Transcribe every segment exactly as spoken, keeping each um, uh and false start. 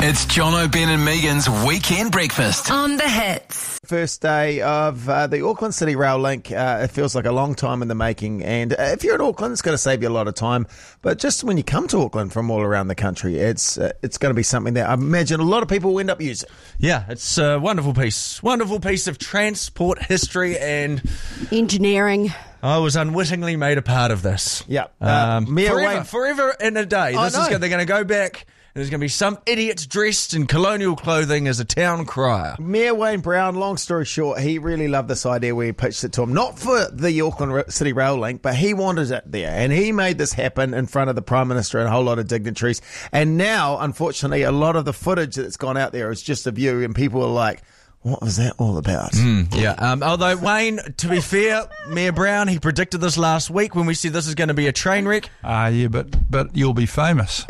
It's Jono, Ben and Megan's Weekend Breakfast. On the Hits. First day of uh, the Auckland City Rail Link. Uh, it feels like a long time in the making. And uh, if you're in Auckland, it's going to save you a lot of time. But just when you come to Auckland from all around the country, it's uh, it's going to be something that I imagine a lot of people will end up using. Yeah, it's a wonderful piece. Wonderful piece of transport history, and engineering. I was unwittingly made a part of this. Yeah. Uh, Um, Mayor forever, Wayne- forever in a day. I This is know. gonna, they're going to go back. And there's going to be some idiot dressed in colonial clothing as a town crier. Mayor Wayne Brown, long story short, he really loved this idea where he pitched it to him, not for the Auckland Ra- City Rail Link, but he wanted it there. And he made this happen in front of the Prime Minister and a whole lot of dignitaries. And now, unfortunately, a lot of the footage that's gone out there is just a view, and people are like, what was that all about? Mm, yeah. Um, although, Wayne, to be fair, Mayor Brown, he predicted this last week when we said this is going to be a train wreck. Ah, uh, yeah, but but you'll be famous.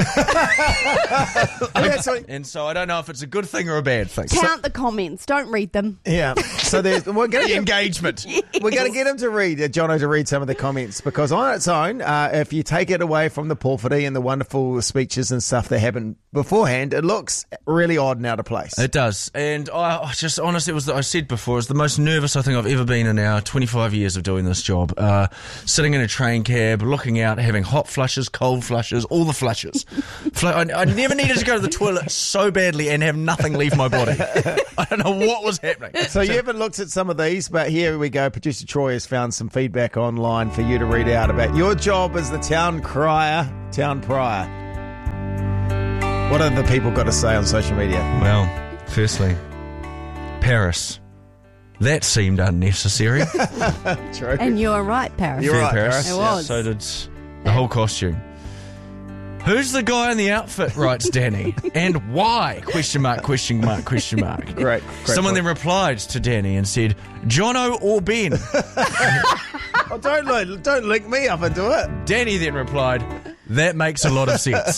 Yeah, so- And so I don't know if it's a good thing or a bad thing. Count the comments. Don't read them. yeah. So there's, we're going The to engagement. We're going to get him to read, uh, Jono, to read some of the comments, because on its own, uh, if you take it away from the porphyry and the wonderful speeches and stuff that happened beforehand, it looks really odd and out of place. It does. And I, I just, honestly, it was, the, I said before, it's the most nervous I think I've ever been in our twenty-five years of doing this job. Uh, sitting in a train cab, looking out, having hot flushes, cold flushes, all the flushes. Fl- I, I never needed to go to the toilet so badly and have nothing leave my body. I don't know what was happening. So you haven't looked at some of these, but here we go. Producer Troy has found some feedback online for you to read out about your job as the town crier, town prior. What have the people got to say on social media? Well, firstly, Paris. That seemed unnecessary. True. And you're right, Paris. You're Fair right, Paris. Paris. It was. So did the whole costume. Who's the guy in the outfit, writes Danny? And why? Question mark, question mark, question mark. Great. great Someone point. then replied to Danny and said, Jono or Ben? Oh, don't, li- don't link me up into it. Danny then replied, that makes a lot of sense.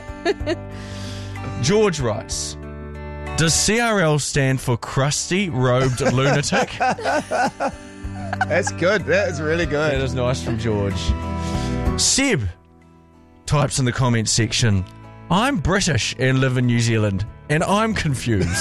George writes, does C R L stand for Crusty Robed Lunatic? That's good. That is really That good. is nice from George. Seb types in the comments section, I'm British and live in New Zealand, and I'm confused.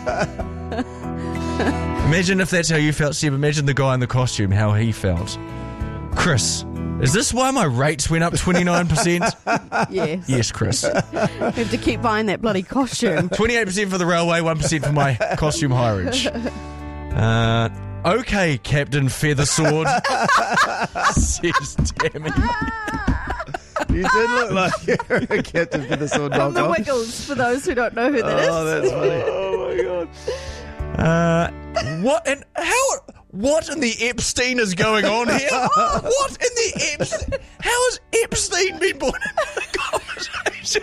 Imagine if that's how you felt, Seb. Imagine the guy in the costume, how he felt. Chris, is this why my rates went up twenty-nine percent? Yes. Yes, Chris. We have to keep buying that bloody costume. twenty-eight percent for the railway, one percent for my costume hireage. Uh, okay, Captain Feathersword, says Tammy. You did look like you're a captain for the sword From the knockoff. Wiggles, for those who don't know who that is. Oh, that's funny. Oh, my God. Uh, what and how? What in the Epstein is going on here? What in the Epstein? How has Epstein been brought into the conversation?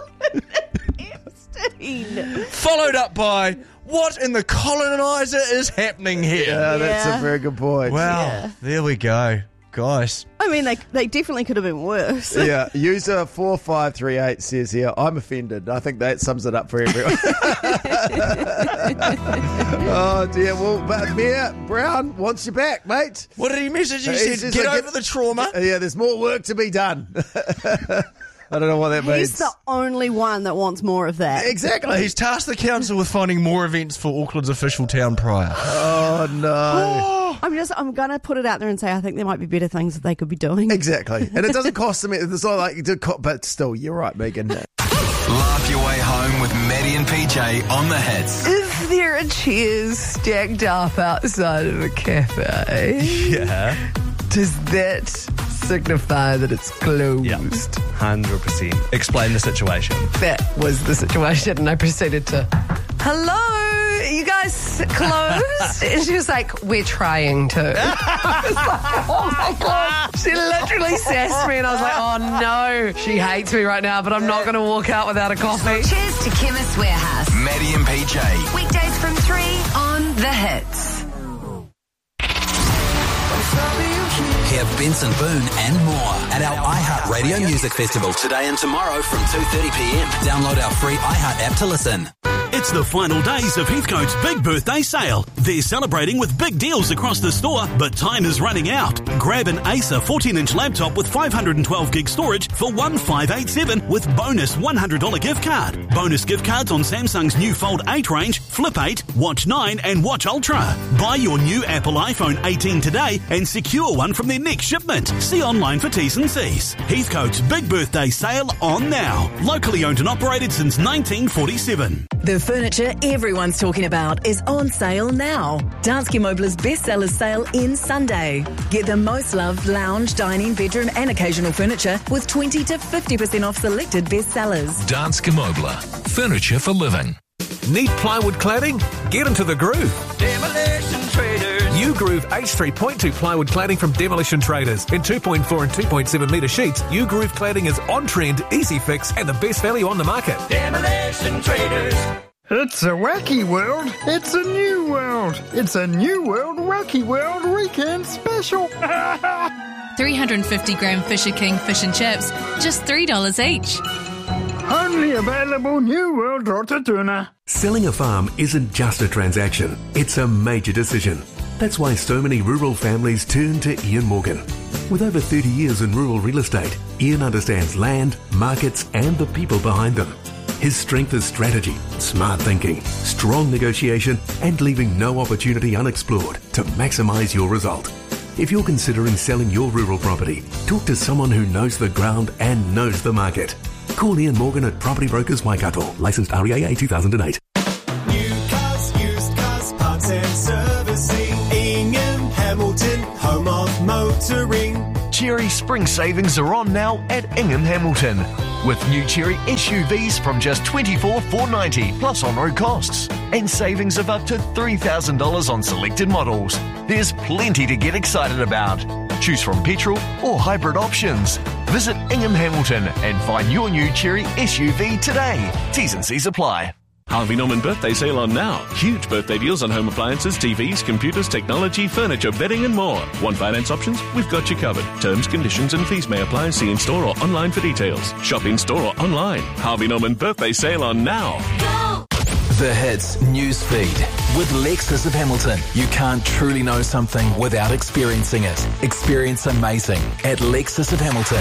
Epstein. Followed up by, what in the colonizer is happening here? Yeah, that's Yeah. a very good point. Wow, Yeah. there we go, guys. I mean, they they definitely could have been worse. Yeah, user four five three eight says here, I'm offended. I think that sums it up for everyone. Oh, dear. Well, but Mayor Brown wants you back, mate. What did he message? He He said, says, get like, over the trauma. Yeah, there's more work to be done. I don't know what that He's means. the only one that wants more of that. Exactly. He's tasked the council with finding more events for Auckland's official town prior. Oh, no. I'm just, I'm going to put it out there and say I think there might be better things that they could be doing. Exactly. And it doesn't cost them, it's not like you do, co- but still, you're right, Megan. Laugh your way home with Maddie and P J on the Hits. Is there a chair stacked up outside of a cafe? Yeah. Does that signify that it's closed? Yeah. one hundred percent. Explain the situation. That was the situation, and I proceeded to, hello, you guys closed? And she was like, we're trying to. I was like, oh my God. She literally sassed me, and I was like, oh no, she hates me right now, but I'm not going to walk out without a coffee. Cheers to Chemist Warehouse. Maddie and P J. Weekdays from three on The Hits. Hear Benson Boone and more at our iHeartRadio Music Festival today and tomorrow from two thirty p m. Download our free iHeart app to listen. It's It's the final days of Heathcote's big birthday sale. They're celebrating with big deals across the store, but time is running out. Grab an Acer fourteen inch laptop with five hundred twelve gig storage for one thousand five hundred eighty-seven with bonus one hundred dollars gift card. Bonus gift cards on Samsung's new Fold eight range, Flip eight, Watch nine and Watch Ultra. Buy your new Apple iPhone eighteen today and secure one from their next shipment. See online for T's and C's. Heathcote's big birthday sale on now. Locally owned and operated since nineteen forty-seven. The furniture everyone's talking about is on sale now. Danske Møbler's bestsellers sale ends Sunday. Get the most loved lounge, dining, bedroom and occasional furniture with twenty to fifty percent off selected bestsellers. Danske Møbler. Furniture for living. Need plywood cladding? Get into the groove. Demolition Traders. U-Groove H three point two plywood cladding from Demolition Traders. In two point four and two point seven metre sheets, U-Groove cladding is on trend, easy fix and the best value on the market. Demolition Traders. It's a wacky world. It's a new world. It's a new world wacky world weekend special. three hundred fifty gram Fisher King fish and chips, just three dollars each. Only available New World Rota Tuna. Selling a farm isn't just a transaction, it's a major decision. That's why so many rural families turn to Ian Morgan. With over thirty years in rural real estate, Ian understands land, markets and the people behind them. His strength is strategy, smart thinking, strong negotiation and leaving no opportunity unexplored to maximise your result. If you're considering selling your rural property, talk to someone who knows the ground and knows the market. Call Ian Morgan at Property Brokers Waikato, licensed R E A A two thousand eight. New cars, used cars, parts and servicing. Ingham Hamilton, home of motoring. Cherry Spring savings are on now at Ingham Hamilton, with new Cherry S U Vs from just twenty-four thousand four hundred ninety dollars plus on-road costs, and savings of up to three thousand dollars on selected models. There's plenty to get excited about. Choose from petrol or hybrid options. Visit Ingham Hamilton and find your new Cherry S U V today. T's and C's apply. Harvey Norman birthday sale on now. Huge birthday deals on home appliances, T Vs, computers, technology, furniture, bedding and more. Want finance options? We've got you covered. Terms, conditions and fees may apply. See in store or online for details. Shop in store or online. Harvey Norman birthday sale on now. The Hits news feed with Lexus of Hamilton. You can't truly know something without experiencing it. Experience amazing at Lexus of Hamilton.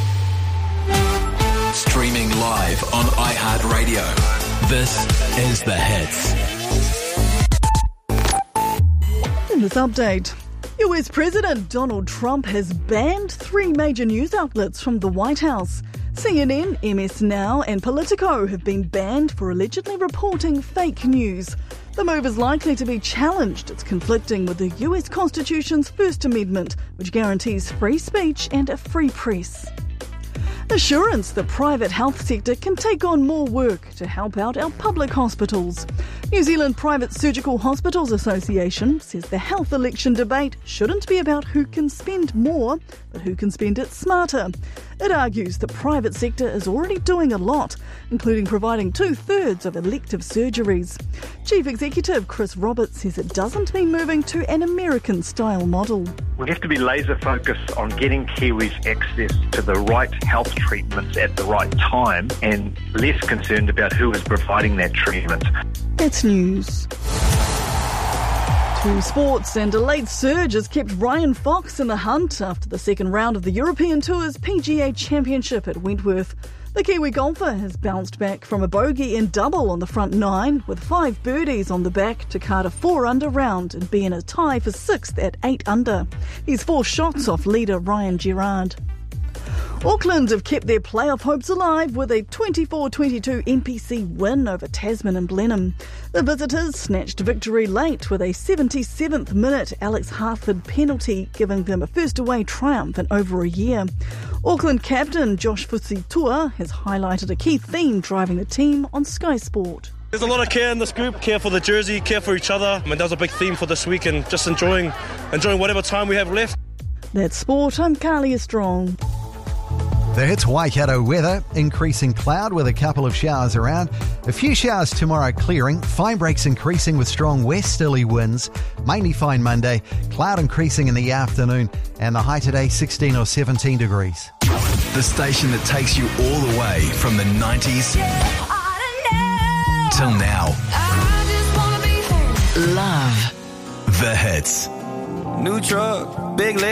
Streaming live on iHeartRadio. This is The Hits. In this update, U S President Donald Trump has banned three major news outlets from the White House. C N N, M S Now and Politico have been banned for allegedly reporting fake news. The move is likely to be challenged. It's conflicting with the U S Constitution's First Amendment, which guarantees free speech and a free press. Assurance the private health sector can take on more work to help out our public hospitals. New Zealand Private Surgical Hospitals Association says the health election debate shouldn't be about who can spend more, but who can spend it smarter. It argues the private sector is already doing a lot, including providing two-thirds of elective surgeries. Chief Executive Chris Roberts says it doesn't mean moving to an American-style model. We have to be laser focused on getting Kiwis access to the right health treatments at the right time and less concerned about who is providing that treatment. That's news. To sports, and a late surge has kept Ryan Fox in the hunt after the second round of the European Tour's P G A Championship at Wentworth. The Kiwi golfer has bounced back from a bogey in double on the front nine with five birdies on the back to card a four-under round and be in a tie for sixth at eight under. He's four shots off leader Ryan Gerard. Auckland have kept their playoff hopes alive with a twenty-four twenty-two N P C win over Tasman and Blenheim. The visitors snatched victory late with a seventy-seventh minute Alex Hartford penalty, giving them a first away triumph in over a year. Auckland captain Josh Fusitua has highlighted a key theme driving the team on Sky Sport. There's a lot of care in this group, care for the jersey, care for each other. I mean, that was a big theme for this week, and just enjoying, enjoying whatever time we have left. That's sport. I'm Carlia Strong. The Hits Waikato weather, increasing cloud with a couple of showers around. A few showers tomorrow clearing, fine breaks increasing with strong westerly winds. Mainly fine Monday, cloud increasing in the afternoon, and the high today sixteen or seventeen degrees. The station that takes you all the way from the nineties till now. Love. The Hits. New truck, big leg.